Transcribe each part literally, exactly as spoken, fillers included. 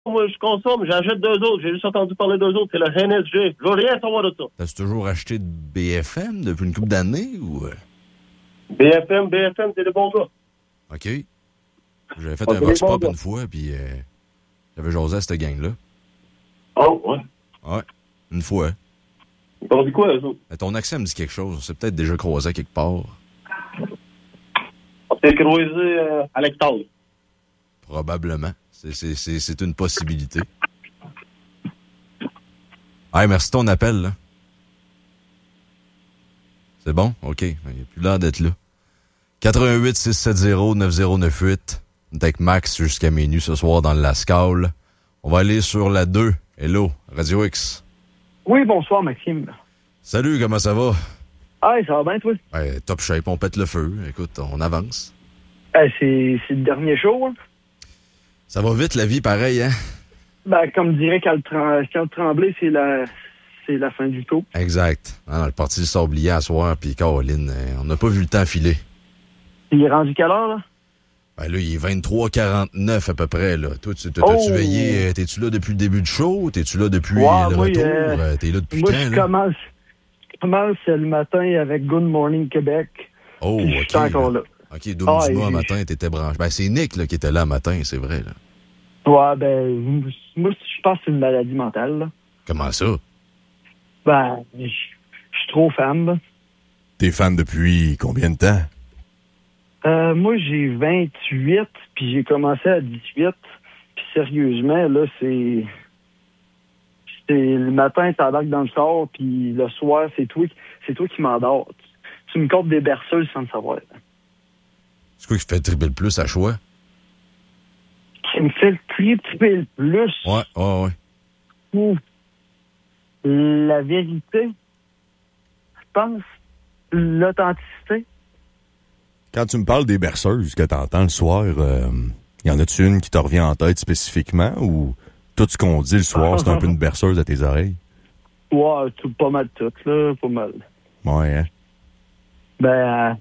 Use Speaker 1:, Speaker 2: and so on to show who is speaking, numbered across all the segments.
Speaker 1: moi, je consomme, j'achète deux autres. J'ai juste entendu parler d'eux autres. C'est le N S G. Je veux rien savoir de ça.
Speaker 2: T'as-tu toujours acheté de B F M depuis une couple d'années ou...
Speaker 1: B F M, B F M, c'est des bons gars.
Speaker 2: OK. J'avais fait
Speaker 1: Ah,
Speaker 2: un
Speaker 1: c'est
Speaker 2: vox
Speaker 1: des bons
Speaker 2: pop
Speaker 1: gars.
Speaker 2: une fois, puis euh, j'avais jasé à cette gang-là.
Speaker 1: Oh, ouais.
Speaker 2: Ouais, une fois.
Speaker 1: Ils t'ont dit quoi, eux autres?
Speaker 2: Mais ton accent me dit quelque chose. C'est peut-être déjà croisé à quelque part.
Speaker 1: On s'est croisé euh, à l'hectare.
Speaker 2: Probablement. C'est, c'est, c'est, c'est une possibilité. Hey, merci de ton appel, là. C'est bon? OK. Il n'y a plus l'air d'être là. quatre un huit six sept zéro neuf zéro neuf huit. On est avec Max jusqu'à minuit ce soir dans le Lascaux. On va aller sur la deux. Hello, Radio X.
Speaker 3: Oui, bonsoir, Maxime.
Speaker 2: Salut, comment ça va?
Speaker 3: Hey, ça va bien, toi?
Speaker 2: Ouais, top shape, on pète le feu. Écoute, on avance.
Speaker 3: Hey, c'est, c'est le dernier show, hein?
Speaker 2: Ça va vite, la vie, pareil, hein?
Speaker 3: Ben, comme dirait Carl, Trem- Carl Tremblay, c'est la, c'est la fin du tour.
Speaker 2: Exact. Ah, le parti du sablier à soir, puis Caroline, euh, on n'a pas vu le temps filer.
Speaker 3: Il est rendu quelle heure, là?
Speaker 2: Ben là, il est vingt-trois quarante-neuf à peu près, là. Toi, tu, t'as,
Speaker 3: Oh!
Speaker 2: t'as-tu veillé? euh, T'es-tu là depuis le début du show? T'es-tu là depuis
Speaker 3: Ouais,
Speaker 2: euh, le
Speaker 3: moi,
Speaker 2: retour?
Speaker 3: euh,
Speaker 2: Euh, T'es là depuis
Speaker 3: Moi,
Speaker 2: quand,
Speaker 3: je
Speaker 2: là?
Speaker 3: commence, je commence le matin avec Good Morning Québec.
Speaker 2: Oh,
Speaker 3: puis je
Speaker 2: OK.
Speaker 3: suis encore là.
Speaker 2: OK, double
Speaker 3: Ah,
Speaker 2: du mois
Speaker 3: et-
Speaker 2: matin, t'étais branché. Ben, c'est Nick, là, qui était là le matin, c'est vrai, là.
Speaker 3: Ouais, ben, moi, je pense que c'est une maladie mentale, là.
Speaker 2: Comment ça?
Speaker 3: Ben, je je suis trop fan, là.
Speaker 4: T'es fan depuis combien de temps?
Speaker 3: Euh, moi, j'ai vingt-huit, puis j'ai commencé à dix-huit. Puis sérieusement, là, c'est... c'est le matin, t'embarques dans le char, puis le soir, c'est toi, qui- c'est toi qui m'endors. Tu, tu me comptes des berceuses sans le savoir.
Speaker 2: C'est quoi qui fait triper le plus à choix?
Speaker 3: Qui me fait le triper le plus,
Speaker 2: Ouais, ouais, ouais.
Speaker 3: ou la vérité, je pense, l'authenticité.
Speaker 4: Quand tu me parles des berceuses que t'entends le soir, euh, y en a-tu une qui te revient en tête spécifiquement ou tout ce qu'on dit le soir, c'est un peu une berceuse à tes oreilles?
Speaker 3: Ouais, tout, pas mal tout, là, pas mal.
Speaker 4: Ouais, hein?
Speaker 3: Ben, euh,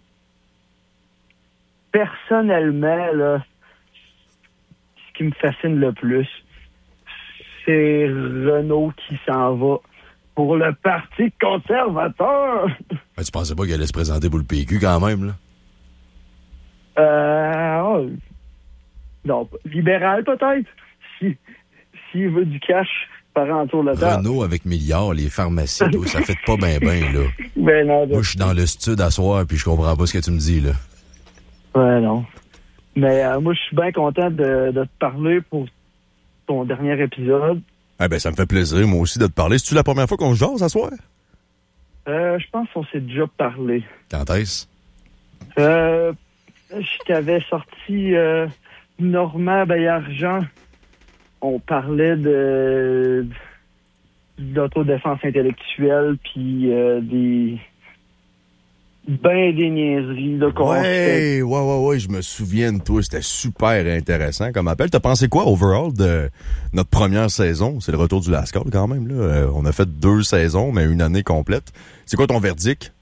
Speaker 3: personnellement, là, ce qui me fascine le plus, c'est Renault qui s'en va pour le Parti conservateur.
Speaker 2: Ben, tu pensais pas qu'elle allait se présenter pour le P Q quand même, là?
Speaker 3: Euh, oh, non, libéral peut-être. Si, s'il veut du cash par entour de la table.
Speaker 2: Renault avec milliards, les pharmacies, tout, ça fait pas ben ben, là.
Speaker 3: Ben non,
Speaker 2: Moi, je suis dans le studio à soir, puis je comprends pas ce que tu me dis, là.
Speaker 3: ouais, non. Mais euh, moi, je suis bien content de, de te parler pour ton dernier épisode.
Speaker 4: Eh ben, ça me fait plaisir, moi aussi, de te parler. C'est-tu la première fois qu'on se jase à soir?
Speaker 3: Euh, je pense qu'on s'est déjà parlé.
Speaker 2: Quand est-ce?
Speaker 3: Euh, je t'avais sorti euh, Normand Baillargeant. On parlait de d'autodéfense intellectuelle, puis euh, des ben des niaiseries de
Speaker 4: Ouais, ouais, ouais, ouais, je me souviens de toi. C'était super intéressant comme appel. T'as pensé quoi, overall, de notre première saison? C'est le retour du Lascaux, quand même, là. Euh, on a fait deux saisons, mais une année complète. C'est quoi ton verdict?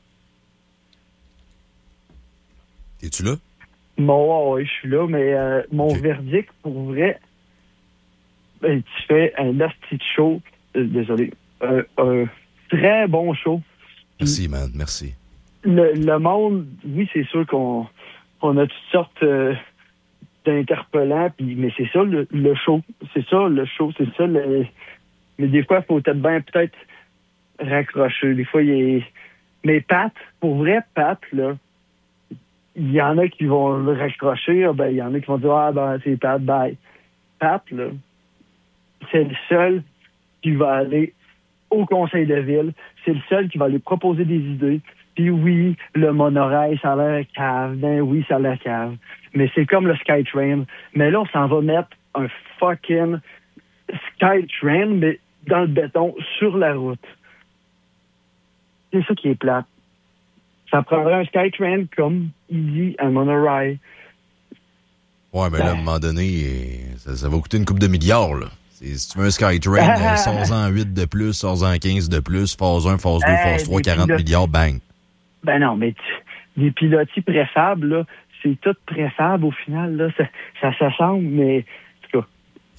Speaker 2: Es-tu là?
Speaker 3: Bon, ouais, je suis là, mais euh, mon
Speaker 2: Ok.
Speaker 3: verdict, pour vrai, ben, tu fais un asti de show. Euh, désolé. Euh, un très bon show.
Speaker 2: Merci, man, merci.
Speaker 3: Le, le monde, oui, c'est sûr qu'on on a toutes sortes euh, d'interpellants, puis mais c'est ça le, le show. C'est ça le show, c'est ça le. Mais des fois, il faut peut-être bien peut-être raccrocher. Des fois, il est. Mais Pat, pour vrai, Pat, là, il y en a qui vont le raccrocher, ah, ben il y en a qui vont dire ah ben c'est Pat, bye. Pat, là, c'est le seul qui va aller au conseil de ville. C'est le seul qui va lui proposer des idées. Puis oui, le monorail, ça a l'air cave. Ben oui, ça a l'air cave. Mais c'est comme le Skytrain. Mais là, on s'en va mettre un fucking Skytrain, mais dans le béton, sur la route. C'est ça qui est plate. Ça prendrait un Skytrain comme il dit un monorail.
Speaker 2: Ouais, mais là, à un moment donné, euh, ça, ça va coûter une couple de milliards, là. C'est- Si tu veux un Skytrain, euh, sors-en huit de plus, sors-en quinze de plus, phase un, phase deux,
Speaker 3: Hey,
Speaker 2: phase trois,
Speaker 3: des
Speaker 2: quarante
Speaker 3: pilotes.
Speaker 2: milliards, bang.
Speaker 3: Ben non, mais tu- des pilotis préfables, là, c'est tout préfable au final, là. Ça, ça s'assemble, mais en tout cas.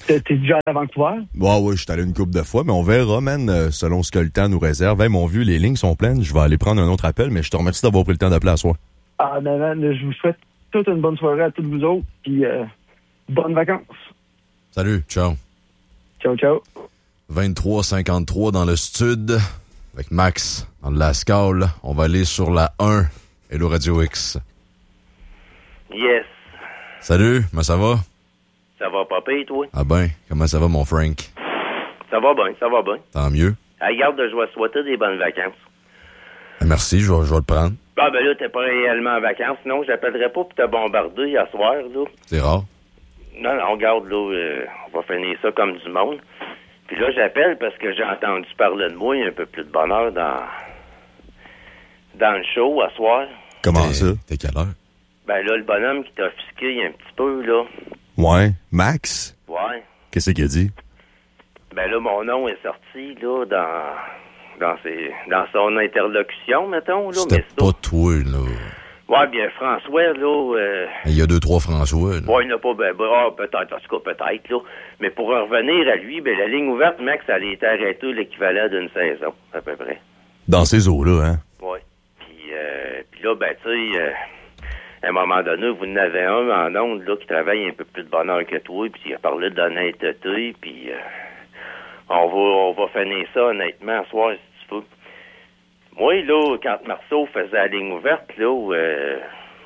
Speaker 3: T'es, t'es déjà à Vancouver?
Speaker 4: Ouais, ouais, je suis allé une couple de fois, mais on verra, man, euh, selon ce que le temps nous réserve. Hey, mon vieux, les lignes sont pleines. Je vais aller prendre un autre appel, mais je te remercie d'avoir pris le temps d'appeler à soir.
Speaker 3: Ah, ben, man, je vous souhaite toute une bonne soirée à tous vous autres, puis euh, bonnes vacances.
Speaker 2: Salut, ciao.
Speaker 3: Ciao, ciao.
Speaker 2: vingt-trois cinquante-trois dans le stud, avec Max dans le Lascaux. On va aller sur la un. Hello Radio X.
Speaker 5: Yes.
Speaker 2: Salut, comment ça va?
Speaker 5: Ça va pas pire, toi?
Speaker 2: Ah ben, comment ça va, mon Frank?
Speaker 5: Ça va bien, ça va bien.
Speaker 2: Tant mieux.
Speaker 5: Regarde, je vais souhaiter des bonnes vacances.
Speaker 2: Ah, merci, je vais, je vais le prendre.
Speaker 5: Ah ben là, t'es pas réellement en vacances, sinon je l'appellerai pas pour te bombarder à soir, là.
Speaker 2: C'est rare.
Speaker 5: Non, non, regarde, là, euh, on va finir ça comme du monde. Puis là, j'appelle parce que j'ai entendu parler de moi, il y a un peu plus de bonheur dans dans le show à soir.
Speaker 4: Comment
Speaker 2: T'es,
Speaker 4: ça?
Speaker 2: T'es quelle heure?
Speaker 5: Ben là, le bonhomme qui t'a offusqué un petit peu, là.
Speaker 4: Ouais. Max?
Speaker 5: Ouais.
Speaker 4: Qu'est-ce qu'il a dit?
Speaker 5: Ben là, mon nom est sorti, là, dans dans ses dans son interlocution, mettons, là.
Speaker 2: C'était
Speaker 5: mais
Speaker 2: pas
Speaker 5: ça,
Speaker 2: toi, là.
Speaker 5: ouais, bien, François, là... Euh,
Speaker 2: Il y a deux, trois François, là.
Speaker 5: ouais, il n'a pas... Ben, ben, ah, peut-être, en tout cas, peut-être, là. Mais pour en revenir à lui, ben, la ligne ouverte, Max, elle a été arrêtée l'équivalent d'une saison, à peu près.
Speaker 4: Dans ces eaux-là, hein?
Speaker 5: Ouais. Puis, euh, puis là, ben, tu sais, euh, à un moment donné, vous en avez un en ondes, là, qui travaille un peu plus de bonheur que toi, puis il a parlé d'honnêteté, puis euh, on va on va finir ça honnêtement ce soir, si tu veux. Moi, là, quand Marceau faisait la ligne ouverte, là, euh,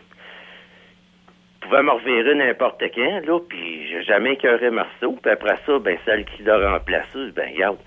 Speaker 5: il pouvait me revirer n'importe quand, là, puis j'ai jamais écœuré Marceau, puis après ça, ben, celle qui l'a remplacé, ben, regarde,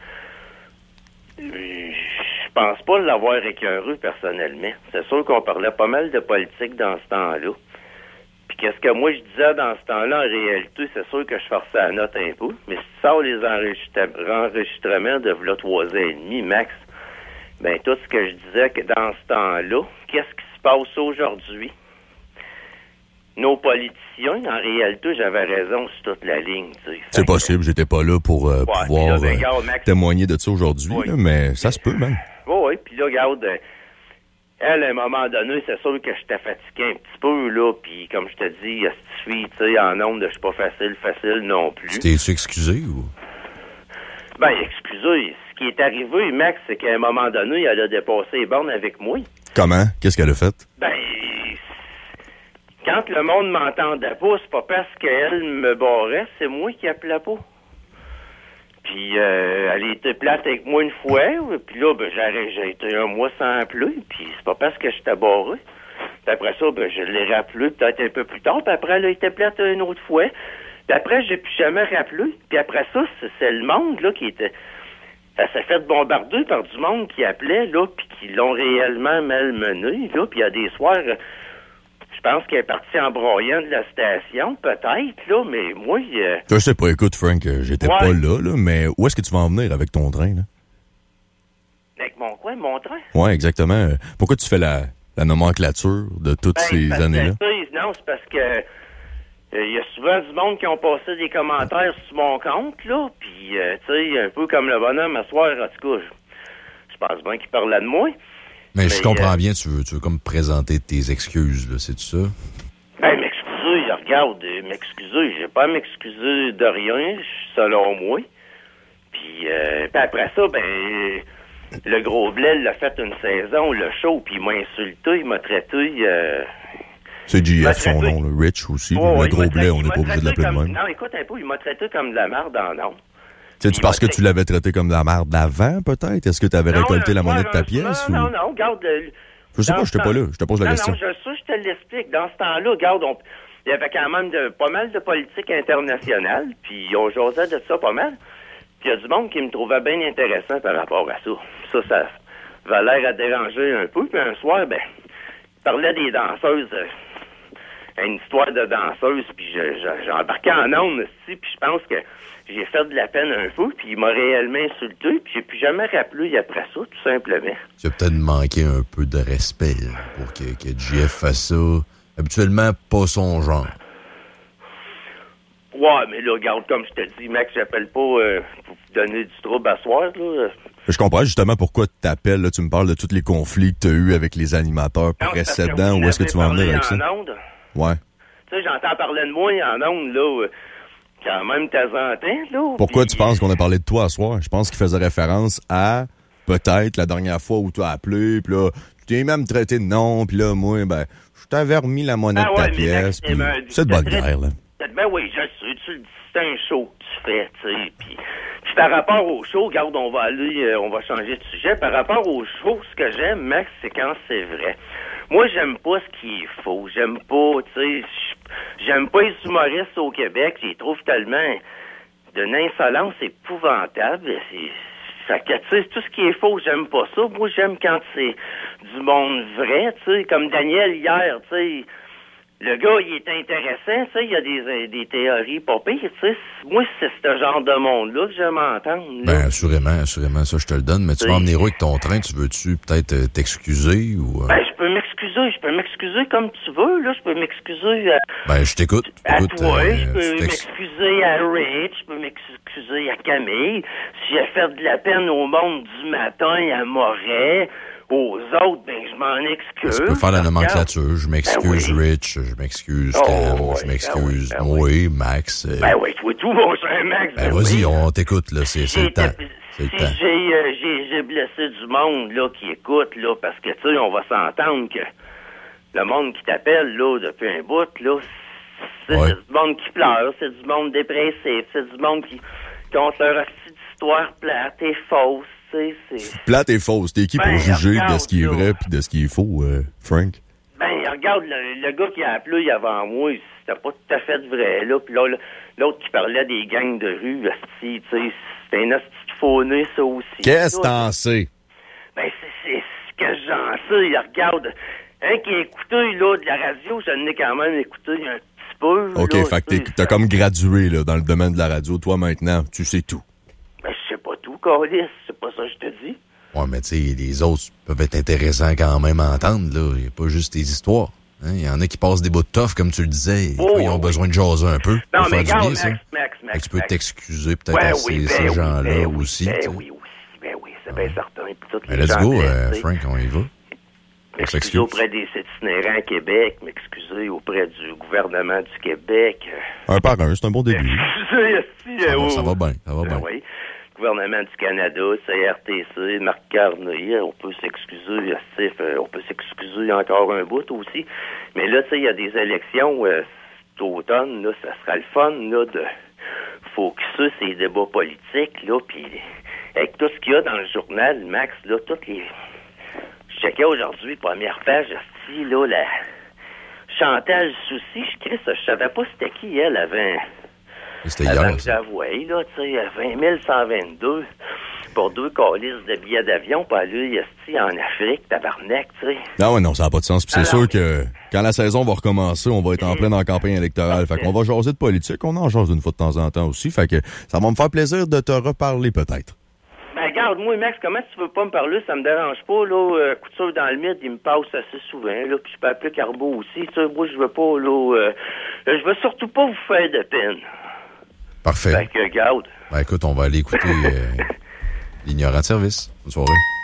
Speaker 5: je pense pas l'avoir écœuré personnellement. C'est sûr qu'on parlait pas mal de politique dans ce temps-là. Puis qu'est-ce que moi je disais dans ce temps-là, en réalité, c'est sûr que je forçais la note un peu. Mais si tu sors les enregistre- enregistrements de v'là trois ans et demi, Max, ben tout ce que je disais que dans ce temps-là, qu'est-ce qui se passe aujourd'hui? Nos politiciens, en réalité, j'avais raison sur toute la ligne. Tu sais.
Speaker 4: C'est possible, j'étais pas là pour euh,
Speaker 5: ouais,
Speaker 4: pouvoir
Speaker 5: là, ben,
Speaker 4: euh,
Speaker 5: regarde, Max,
Speaker 4: témoigner de ça aujourd'hui,
Speaker 5: oui.
Speaker 4: là, mais ça se peut, man.
Speaker 5: oui, oui, puis là, regarde, euh, elle, à un moment donné, c'est sûr que j'étais fatigué un petit peu, là, puis comme je te dis, il y a cette fille, tu sais, en nombre de je suis pas facile, facile non plus.
Speaker 2: Tu t'es-tu excusé ou?
Speaker 5: Ben, excusez, ce qui est arrivé, Max, c'est qu'à un moment donné, elle a dépassé les bornes avec moi.
Speaker 4: Comment? Qu'est-ce qu'elle a fait?
Speaker 5: Ben, quand le monde m'entendait pas, c'est pas parce qu'elle me barrait, c'est moi qui appelais pas. Puis, euh, elle était plate avec moi une fois, puis là, ben, j'ai, j'ai été un mois sans appeler, puis c'est pas parce que j'étais barré. Puis après ça, ben, je l'ai rappelé peut-être un peu plus tard, puis après, elle a été plate une autre fois. Puis après, j'ai plus jamais rappelé. Puis après ça, c'est, c'est le monde, là, qui était... Elle s'est fait bombarder par du monde qui appelait, là, puis qui l'ont réellement malmené, là, puis il y a des soirs... Je pense qu'elle est partie en broyant de la station, peut-être, là, mais moi... Euh...
Speaker 4: Je sais pas, écoute, Frank, j'étais
Speaker 5: ouais.
Speaker 4: pas là, là, mais où est-ce que tu vas en venir avec ton train, là?
Speaker 5: Avec mon quoi, mon train?
Speaker 4: Ouais, exactement. Pourquoi tu fais la, la nomenclature de toutes
Speaker 5: ben,
Speaker 4: ces
Speaker 5: parce
Speaker 4: années-là?
Speaker 5: Que, non, c'est parce que il euh, y a souvent du monde qui ont passé des commentaires sur mon compte, là, puis, euh, tu sais, un peu comme le bonhomme à soir, en tout cas, je, je pense bien qu'il parlait de moi.
Speaker 2: Mais, mais je comprends
Speaker 5: euh,
Speaker 2: bien, tu veux, tu veux comme présenter tes excuses, là, c'est-tu ça?
Speaker 5: Ben, m'excuser, regarde, m'excuser, j'ai pas à m'excuser de rien, selon moi. Puis, euh, puis après ça, ben, le gros blé l'a fait une saison, le show, puis il m'a insulté, il m'a traité... Euh,
Speaker 4: c'est J F son
Speaker 5: traité,
Speaker 4: nom, le Rich aussi,
Speaker 5: oh,
Speaker 4: le
Speaker 5: il
Speaker 4: gros
Speaker 5: m'a
Speaker 4: blé,
Speaker 5: traité,
Speaker 4: on n'est pas obligé de l'appeler de
Speaker 5: comme,
Speaker 4: même.
Speaker 5: Non, écoute un peu, il m'a traité comme de la merde en nom.
Speaker 4: C'est-tu parce que tu l'avais traité comme de la merde d'avant, peut-être? Est-ce que tu avais récolté la monnaie de ta pièce?
Speaker 5: Non,
Speaker 4: ou...
Speaker 5: non, non, regarde... Le,
Speaker 4: je sais pas, je pas là, je te pose la
Speaker 5: non,
Speaker 4: question.
Speaker 5: Non, je sais, je te l'explique. Dans ce temps-là, regarde, on, il y avait quand même de, pas mal de politique internationale, puis on jasait de ça pas mal. Puis il y a du monde qui me trouvait bien intéressant par rapport à ça. Ça, ça avait l'air à déranger un peu. Puis un soir, ben, il parlait des danseuses... Euh, une histoire de danseuse, puis je, je, j'ai embarqué en ondes aussi, puis je pense que j'ai fait de la peine un peu, puis il m'a réellement insulté, puis j'ai plus jamais rappelé après ça, tout simplement.
Speaker 2: Tu as peut-être manqué un peu de respect là, pour que, que J F fasse ça. Habituellement, pas son genre.
Speaker 5: Ouais, mais là, regarde, comme je te dis, Max, j'appelle pas euh, pour vous donner du trouble à soir, là.
Speaker 4: Je comprends justement pourquoi tu t'appelles, là, tu me parles de tous les conflits que tu as eus avec les animateurs non, précédents, où est-ce que tu vas en venir avec ça?
Speaker 5: Onde.
Speaker 4: Ouais.
Speaker 5: Tu sais, j'entends parler de moi en ondes, là. quand même, de temps en temps, là.
Speaker 4: Pourquoi
Speaker 5: puis,
Speaker 4: tu penses qu'on a parlé de toi ce soir? Je pense qu'il faisait référence à, peut-être, la dernière fois où tu as appelé, puis là, tu t'es même traité de nom, puis là, moi, ben, je t'avais remis la monnaie
Speaker 5: Ah
Speaker 4: de ta
Speaker 5: ouais, mais
Speaker 4: pièce,
Speaker 5: là,
Speaker 4: puis
Speaker 5: ben,
Speaker 4: c'est de bonne guerre, là.
Speaker 5: Ben oui, je sais, tu le dis, c'est un show que tu fais, tu sais, puis... Puis par rapport au show, regarde, on va aller, euh, on va changer de sujet. Par rapport au show, ce que j'aime, Max, c'est quand c'est vrai. Moi, j'aime pas ce qui est faux. J'aime pas, tu sais, j'aime pas les humoristes au Québec. Je les trouve tellement d'une insolence épouvantable. C'est, ça, tu sais, tout ce qui est faux, j'aime pas ça. Moi, j'aime quand c'est du monde vrai, tu sais, comme Daniel hier, tu sais. Le gars, il est intéressant, tu sais, il y a des, des théories pas pires, tu sais. Moi, c'est ce genre de monde-là que j'aime entendre. Là.
Speaker 2: Ben, assurément, assurément, ça, je te le donne. Mais tu vas emmener où avec ton train? Tu veux-tu peut-être euh, t'excuser ou... Euh...
Speaker 5: Ben, je peux m'excuser, je peux m'excuser comme tu veux, là. Je peux m'excuser à...
Speaker 2: Ben, je t'écoute.
Speaker 5: À
Speaker 2: Écoute,
Speaker 5: toi,
Speaker 2: euh,
Speaker 5: je peux
Speaker 2: tu
Speaker 5: m'excuser à Rich, je peux m'excuser à Camille. Si j'ai fait de la peine au monde du matin, à Moret... Aux autres, ben, je m'en excuse.
Speaker 2: Tu peux faire la nomenclature. Je m'excuse,
Speaker 5: ben oui.
Speaker 2: Rich. Je m'excuse,
Speaker 5: oh,
Speaker 2: Cam.
Speaker 5: oui,
Speaker 2: je m'excuse,
Speaker 5: ben oui, ben
Speaker 2: moi,
Speaker 5: oui.
Speaker 2: Max. Euh...
Speaker 5: Ben oui, toi, tout, mon cher Max.
Speaker 2: Ben,
Speaker 5: ben
Speaker 2: vas-y,
Speaker 5: oui.
Speaker 2: on t'écoute, là. C'est, c'est le temps. C'est
Speaker 5: si
Speaker 2: le temps.
Speaker 5: j'ai, euh, j'ai, j'ai blessé du monde, là, qui écoute, là, parce que, tu sais, on va s'entendre que le monde qui t'appelle, là, depuis un bout, là, c'est,
Speaker 2: ouais.
Speaker 5: c'est du monde qui pleure, c'est du monde dépressif, c'est du monde qui compte leur petite histoire plate et fausse. C'est, c'est...
Speaker 4: Plate et fausse. T'es qui pour
Speaker 5: ben,
Speaker 4: juger
Speaker 5: regarde,
Speaker 4: de ce qui est
Speaker 5: là.
Speaker 4: vrai puis de ce qui est faux, euh, Frank?
Speaker 5: Ben, regarde, le, le gars qui a appelé avant moi, c'était pas tout à fait vrai, là. Puis là, l'autre qui parlait des gangs de rue, asti, tu sais, c'était un asti de fauné, ça aussi.
Speaker 4: Qu'est-ce que
Speaker 5: là.
Speaker 4: t'en sais?
Speaker 5: Ben, c'est, c'est ce que j'en sais. Regarde, un qui a écouté, là, de la radio, j'en ai quand même écouté un petit peu.
Speaker 4: OK,
Speaker 5: là,
Speaker 4: fait que t'es,
Speaker 5: ça.
Speaker 4: t'as comme gradué, là, dans le domaine de la radio. Toi, maintenant, tu sais tout.
Speaker 5: Ben, je sais pas tout, Carlis, c'est pas ça que je te dis.
Speaker 2: Ouais, mais tu sais, les autres peuvent être intéressants quand même à entendre, là. Il n'y a pas juste tes histoires. Hein? Il y en a qui passent des bouts de toffe, comme tu le disais. Et
Speaker 5: Oh,
Speaker 2: ils ont
Speaker 5: oui.
Speaker 2: besoin de jaser un peu.
Speaker 5: Non,
Speaker 2: pour
Speaker 5: mais
Speaker 2: faire du
Speaker 5: regarde,
Speaker 2: bien,
Speaker 5: Max,
Speaker 2: ça.
Speaker 5: Max, Max,
Speaker 2: Fait que tu peux
Speaker 5: Max.
Speaker 2: t'excuser peut-être
Speaker 5: Ben
Speaker 2: à
Speaker 5: oui,
Speaker 2: ces,
Speaker 5: ben
Speaker 2: ces
Speaker 5: oui,
Speaker 2: gens-là
Speaker 5: ben oui,
Speaker 2: aussi.
Speaker 5: Ben
Speaker 2: tu sais.
Speaker 5: oui, aussi, ben oui, c'est bien certain. Puis toutes
Speaker 2: Mais
Speaker 5: les
Speaker 2: let's
Speaker 5: gens
Speaker 2: go, euh,
Speaker 5: blessés.
Speaker 2: Frank, on y va. On
Speaker 5: M'excuser
Speaker 2: s'excuse.
Speaker 5: auprès des itinérants à Québec, m'excuser auprès du gouvernement du Québec.
Speaker 4: Un par un, c'est un bon début.
Speaker 5: M'excuser aussi,
Speaker 2: Ça
Speaker 5: euh,
Speaker 2: va,
Speaker 5: oh.
Speaker 2: ça va bien, ça va
Speaker 5: Ben
Speaker 2: bien.
Speaker 5: oui. Gouvernement du Canada, C R T C, Marc Carney, on peut s'excuser, Steve, euh, on peut s'excuser encore un bout aussi. Mais là, tu sais, il y a des élections euh, cet automne, là, ça sera le fun, là, de focuser ces débats politiques, là, puis avec tout ce qu'il y a dans le journal, Max, là, toutes les... Je checkais aujourd'hui, première page, asti, là, la... Chantal Soucy, je crie ça, je savais pas c'était qui, elle, avait...
Speaker 2: C'était
Speaker 5: Avant
Speaker 2: hier,
Speaker 5: que
Speaker 2: ça.
Speaker 5: j'avouais, là, tu sais, vingt mille cent vingt-deux pour deux calices de billets d'avion pour aller esti, en Afrique, tabarnak, tu sais.
Speaker 4: Non, ouais, non, ça n'a pas de sens. Puis c'est
Speaker 5: Alors,
Speaker 4: sûr que quand la saison va recommencer, on va être en pleine en campagne électorale. Fait qu'on va jaser de politique. On en jase une fois de temps en temps aussi. Fait que ça va me faire plaisir de te reparler peut-être.
Speaker 5: Ben, regarde, moi, Max, comment tu veux pas me parler? Ça me dérange pas, là. Euh, couture dans le mythe, il me passe assez souvent, là. Puis je peux appeler Carbo aussi. Tu sais, moi, je veux pas, là. Euh, je veux surtout pas vous faire de peine.
Speaker 2: Parfait.
Speaker 5: Fait que, regarde.
Speaker 2: Ben écoute, on va aller écouter euh, l'ignorant de service. Bonne soirée.